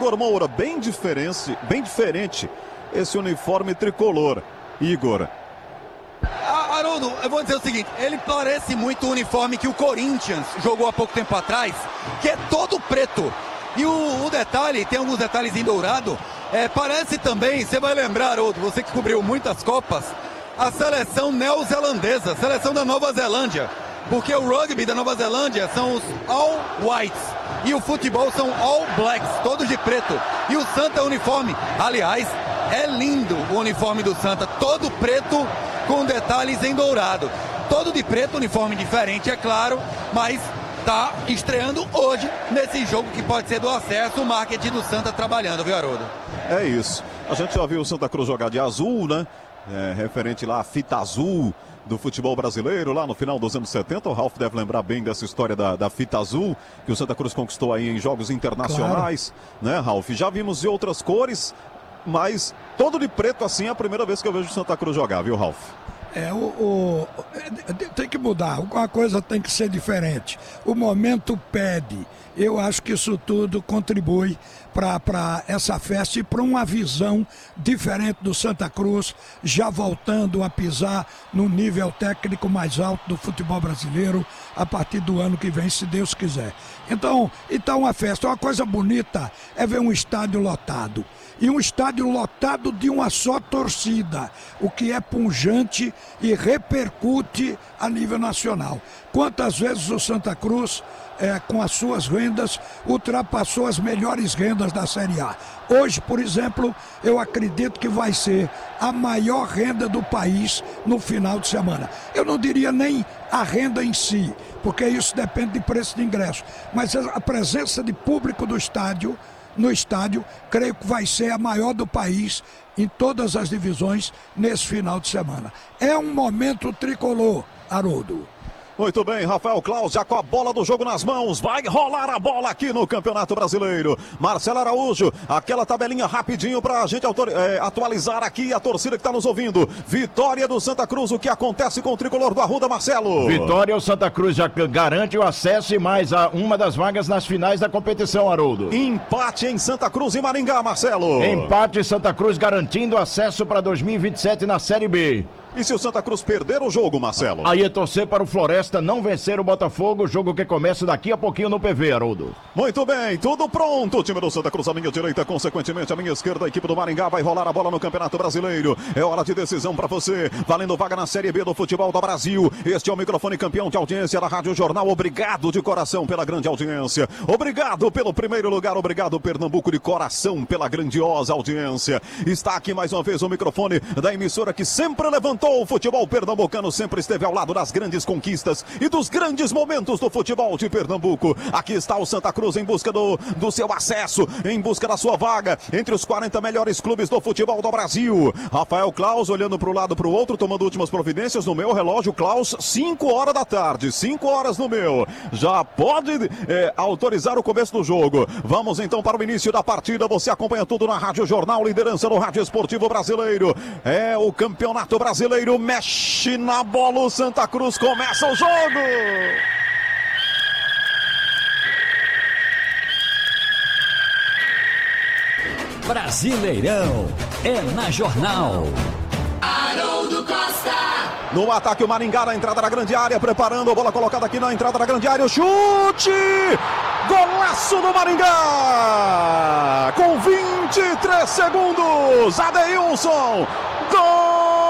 Igor Moura, bem diferente esse uniforme tricolor. Igor. Haroldo, eu vou dizer o seguinte, ele parece muito o uniforme que o Corinthians jogou há pouco tempo atrás, que é todo preto. E o detalhe, tem alguns detalhes em dourado, parece também, você vai lembrar, Haroldo, você que cobriu muitas Copas, a seleção neozelandesa, seleção da Nova Zelândia. Porque o rugby da Nova Zelândia são os All Whites e o futebol são All Blacks, todos de preto. E o Santa uniforme, aliás, é lindo o uniforme do Santa, todo preto com detalhes em dourado. Todo de preto, uniforme diferente, é claro, mas tá estreando hoje nesse jogo que pode ser do acesso, o marketing do Santa trabalhando, viu, Haroldo? É isso. A gente já viu o Santa Cruz jogar de azul, né? Referente lá à fita azul do futebol brasileiro, lá no final dos anos 70. O Ralf deve lembrar bem dessa história da fita azul, que o Santa Cruz conquistou aí em jogos internacionais, claro. Né, Ralf? Já vimos de outras cores, mas todo de preto assim é a primeira vez que eu vejo o Santa Cruz jogar, viu, Ralf? Tem que mudar, alguma coisa tem que ser diferente. O momento pede. Eu acho que isso tudo contribui para essa festa e para uma visão diferente do Santa Cruz, já voltando a pisar no nível técnico mais alto do futebol brasileiro a partir do ano que vem, se Deus quiser. Então a festa, uma coisa bonita é ver um estádio lotado. E um estádio lotado de uma só torcida, o que é pungente e repercute a nível nacional. Quantas vezes o Santa Cruz, com as suas rendas, ultrapassou as melhores rendas da Série A. Hoje, por exemplo, eu acredito que vai ser a maior renda do país no final de semana. Eu não diria nem a renda em si, porque isso depende de preço de ingresso, mas a presença de público no estádio, creio que vai ser a maior do país em todas as divisões nesse final de semana. É um momento tricolor, Haroldo. Muito bem, Rafael Claus já com a bola do jogo nas mãos, vai rolar a bola aqui no Campeonato Brasileiro. Marcelo Araújo, aquela tabelinha rapidinho pra gente atualizar aqui a torcida que tá nos ouvindo. Vitória do Santa Cruz, o que acontece com o tricolor do Arruda, Marcelo? Vitória, o Santa Cruz já garante o acesso e mais uma das vagas nas finais da competição, Haroldo. Empate em Santa Cruz e Maringá, Marcelo. Empate, Santa Cruz garantindo acesso para 2027 na Série B. E se o Santa Cruz perder o jogo, Marcelo? Aí é torcer para o Floresta não vencer o Botafogo, jogo que começa daqui a pouquinho no PV, Haroldo. Muito bem, tudo pronto. O time do Santa Cruz à minha direita, consequentemente à minha esquerda, a equipe do Maringá vai rolar a bola no Campeonato Brasileiro. É hora de decisão para você, valendo vaga na Série B do futebol do Brasil. Este é o microfone campeão de audiência da Rádio Jornal. Obrigado de coração pela grande audiência. Obrigado pelo primeiro lugar, obrigado Pernambuco de coração pela grandiosa audiência. Está aqui mais uma vez o microfone da emissora que sempre levantou o futebol pernambucano, sempre esteve ao lado das grandes conquistas e dos grandes momentos do futebol de Pernambuco. Aqui está o Santa Cruz em busca do seu acesso, em busca da sua vaga entre os 40 melhores clubes do futebol do Brasil. Rafael Claus olhando para um lado para o outro, tomando últimas providências. No meu relógio, Claus, 5 horas da tarde, 5 horas no meu. Já pode autorizar o começo do jogo. Vamos então para o início da partida. Você acompanha tudo na Rádio Jornal, liderança no Rádio Esportivo Brasileiro. É o Campeonato Brasileiro. Mexe na bola, o Santa Cruz começa o jogo. Brasileirão é na Jornal. Haroldo Costa. No ataque o Maringá na entrada da grande área, preparando a bola colocada aqui na entrada da grande área, o chute! Golaço do Maringá! Com 23 segundos, Adeilson! Gol!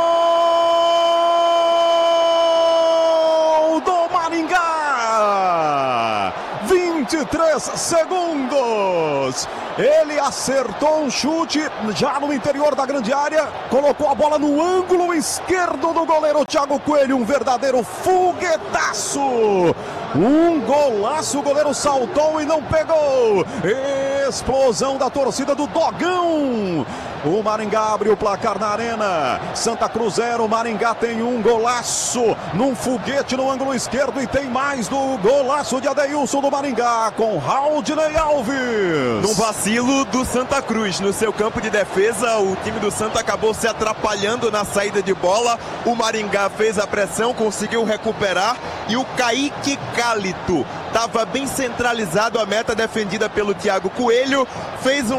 23 segundos. Ele acertou um chute já no interior da grande área, colocou a bola no ângulo esquerdo do goleiro Thiago Coelho, um verdadeiro foguetaço. Um golaço, o goleiro saltou e não pegou. Explosão da torcida do Dogão. O Maringá abre o placar na arena. Santa Cruz 0, Maringá tem um golaço num foguete no ângulo esquerdo e tem mais do golaço de Adeilson do Maringá com Haldney Alves. Num vacilo do Santa Cruz no seu campo de defesa, o time do Santa acabou se atrapalhando na saída de bola. O Maringá fez a pressão, conseguiu recuperar e o Kaique Cálito estava bem centralizado, a meta defendida pelo Thiago Coelho, fez um